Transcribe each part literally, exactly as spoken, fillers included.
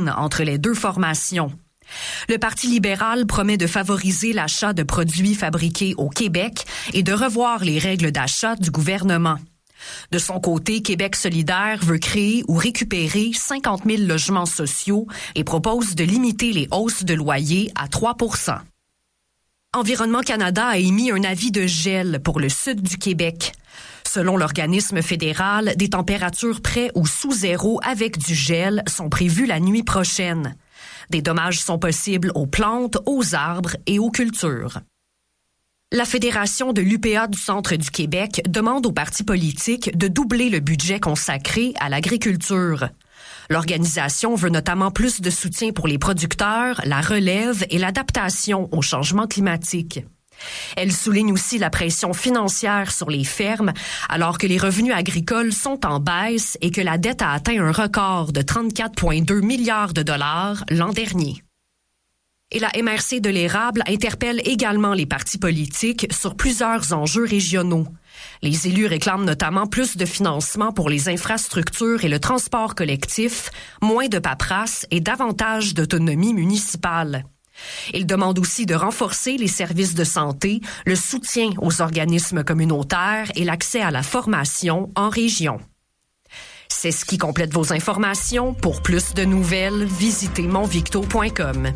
peine entre les deux formations. Le Parti libéral promet de favoriser l'achat de produits fabriqués au Québec et de revoir les règles d'achat du gouvernement. De son côté, Québec solidaire veut créer ou récupérer cinquante mille logements sociaux et propose de limiter les hausses de loyers à trois pour cent. Environnement Canada a émis un avis de gel pour le sud du Québec. Selon l'organisme fédéral, des températures près ou sous zéro avec du gel sont prévues la nuit prochaine. Des dommages sont possibles aux plantes, aux arbres et aux cultures. La Fédération de l'U P A du Centre du Québec demande aux partis politiques de doubler le budget consacré à l'agriculture. L'organisation veut notamment plus de soutien pour les producteurs, la relève et l'adaptation au changement climatique. Elle souligne aussi la pression financière sur les fermes, alors que les revenus agricoles sont en baisse et que la dette a atteint un record de trente-quatre virgule deux milliards de dollars l'an dernier. Et la M R C de l'érable interpelle également les partis politiques sur plusieurs enjeux régionaux. Les élus réclament notamment plus de financement pour les infrastructures et le transport collectif, moins de paperasse et davantage d'autonomie municipale. Ils demandent aussi de renforcer les services de santé, le soutien aux organismes communautaires et l'accès à la formation en région. C'est ce qui complète vos informations. Pour plus de nouvelles, visitez monvicto point com.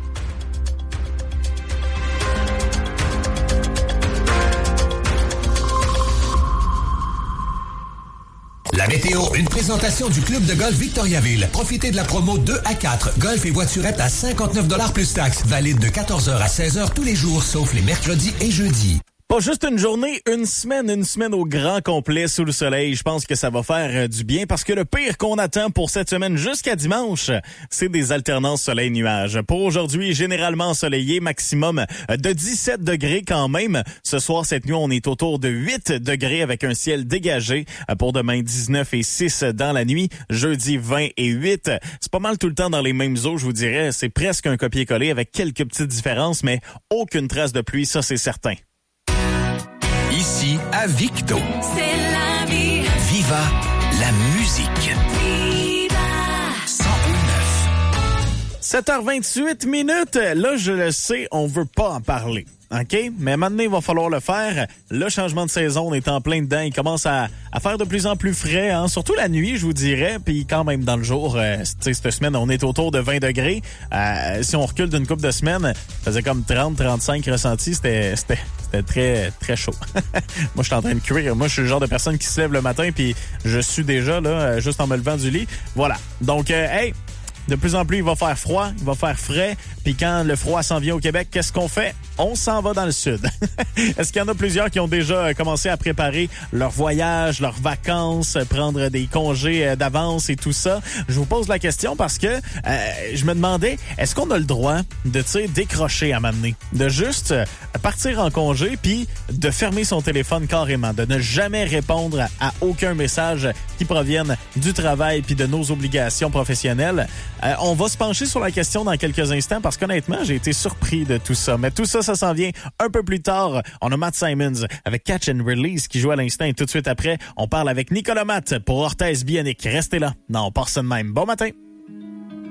La météo, une présentation du club de golf Victoriaville. Profitez de la promo deux à quatre. Golf et voiturette à cinquante-neuf dollars plus taxes. Valide de quatorze heures à seize heures tous les jours, sauf les mercredis et jeudis. Pas juste une journée, une semaine, une semaine au grand complet sous le soleil. Je pense que ça va faire euh, du bien parce que le pire qu'on attend pour cette semaine jusqu'à dimanche, c'est des alternances soleil-nuages. Pour aujourd'hui, généralement ensoleillé, maximum de dix-sept degrés quand même. Ce soir, cette nuit, on est autour de huit degrés avec un ciel dégagé. Pour demain, dix-neuf et six dans la nuit. Jeudi, vingt et huit. C'est pas mal tout le temps dans les mêmes eaux, je vous dirais. C'est presque un copier-coller avec quelques petites différences, mais aucune trace de pluie, ça c'est certain. Ici, à Victo. C'est la vie. Viva la musique. Viva. cent un neuf. sept heures vingt-huit minutes. Là, je le sais, on veut pas en parler. OK? Mais maintenant, il va falloir le faire. Le changement de saison, on est en plein dedans. Il commence à, à faire de plus en plus frais, hein? Surtout la nuit, je vous dirais. Puis quand même dans le jour, euh, cette semaine, on est autour de vingt degrés. Euh, si on recule d'une couple de semaines, ça faisait comme trente, trente-cinq ressentis. C'était, c'était, c'était très, très chaud. Moi, je suis en train de cuire. Moi, je suis le genre de personne qui se lève le matin puis je suis déjà là, juste en me levant du lit. Voilà. Donc, euh, hey! De plus en plus, il va faire froid, il va faire frais. Puis quand le froid s'en vient au Québec, qu'est-ce qu'on fait? On s'en va dans le sud. Est-ce qu'il y en a plusieurs qui ont déjà commencé à préparer leur voyage, leurs vacances, prendre des congés d'avance et tout ça? Je vous pose la question parce que euh, je me demandais, est-ce qu'on a le droit de, tu sais, décrocher à m'amener? De juste partir en congé puis de fermer son téléphone carrément, de ne jamais répondre à, à aucun message qui provienne du travail puis de nos obligations professionnelles. Euh, on va se pencher sur la question dans quelques instants parce qu'honnêtement, j'ai été surpris de tout ça. Mais tout ça, ça s'en vient un peu plus tard. On a Matt Simons avec Catch and Release qui joue à l'instant et tout de suite après, on parle avec Nicolas Matt pour Orthèse Bionique. Restez là. Non, on part ça de même. Bon matin.